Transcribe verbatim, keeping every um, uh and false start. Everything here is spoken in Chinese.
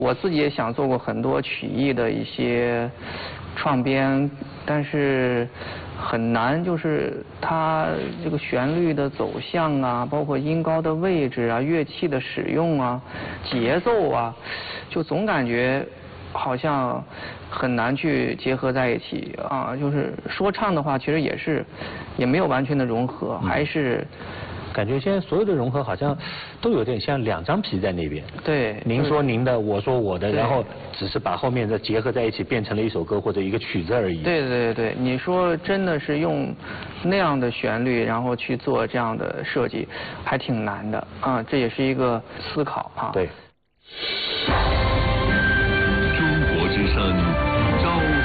我自己也想做过很多曲艺的一些创编，但是很难，就是它这个旋律的走向啊，包括音高的位置啊，乐器的使用啊，节奏啊，就总感觉好像很难去结合在一起啊。就是说唱的话，其实也是也没有完全的融合，还是。 感觉现在所有的融合好像都有点像两张皮在那边。 对， 您说您的，我说我的，然后只是把后面再结合在一起，变成了一首歌或者一个曲子而已。 对对对，你说真的是用那样的旋律，然后去做这样的设计，还挺难的啊，这也是一个思考啊。 对。 中国之声。